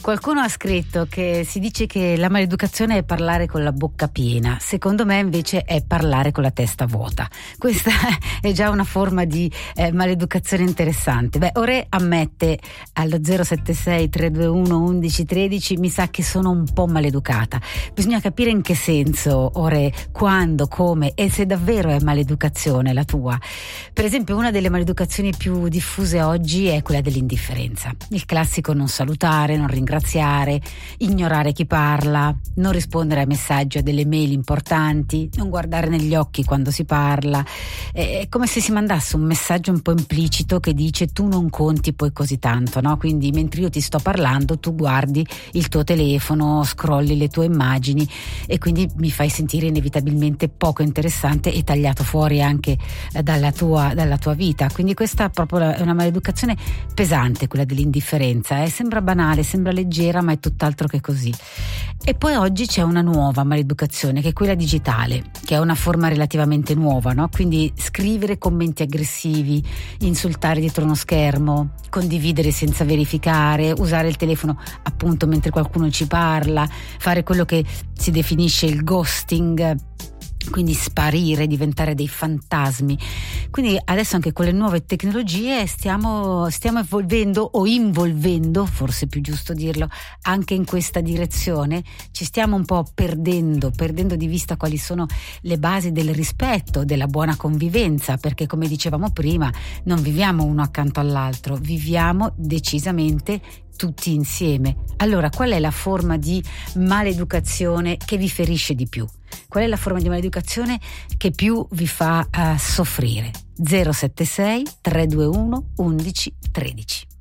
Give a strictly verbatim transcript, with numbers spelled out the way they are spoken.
Qualcuno ha scritto che si dice che la maleducazione è parlare con la bocca piena, secondo me invece è parlare con la testa vuota. Questa è già una forma di eh, maleducazione interessante. Beh, Ore ammette allo zero sette sei tre due uno undici tredici: mi sa che sono un po' maleducata. Bisogna capire in che senso, Ore, quando, come e se davvero è maleducazione la tua. Per esempio, una delle maleducazioni più diffuse oggi è quella dell'indifferenza. Il classico non salutare, non ringraziare, ignorare chi parla, non rispondere ai messaggi o delle mail importanti, non guardare negli occhi quando si parla. È come se si mandasse un messaggio un po' implicito che dice: tu non conti poi così tanto, no? Quindi mentre io ti sto parlando tu guardi il tuo telefono, scrolli le tue immagini e quindi mi fai sentire inevitabilmente poco interessante e tagliato fuori anche dalla tua, dalla tua vita. Quindi questa proprio è una maleducazione pesante, quella dell'indifferenza, eh? Sembra banale, sembra leggera, ma è tutt'altro che così. E poi oggi c'è una nuova maleducazione, che è quella digitale, che è una forma relativamente nuova, no? Quindi scrivere commenti aggressivi, insultare dietro uno schermo, condividere senza verificare, usare il telefono appunto mentre qualcuno ci parla, fare quello che si definisce il ghosting, quindi sparire, diventare dei fantasmi. Quindi adesso anche con le nuove tecnologie stiamo, stiamo evolvendo o involvendo, forse è più giusto dirlo, anche in questa direzione. Ci stiamo un po' perdendo, perdendo di vista quali sono le basi del rispetto, della buona convivenza, perché come dicevamo prima non viviamo uno accanto all'altro, viviamo decisamente tutti insieme. Allora, qual è la forma di maleducazione che vi ferisce di più? Qual è la forma di maleducazione che più vi fa uh, soffrire? zero sette sei tre due uno undici tredici.